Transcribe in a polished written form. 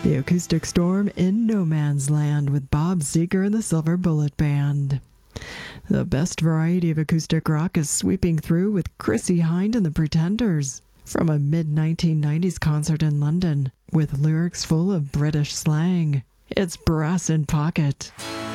The Acoustic Storm in No Man's Land with Bob Seger and the Silver Bullet Band. The best variety of acoustic rock is sweeping through with Chrissie Hynde and the Pretenders from a mid-1990s concert in London with lyrics full of British slang. It's Brass in Pocket.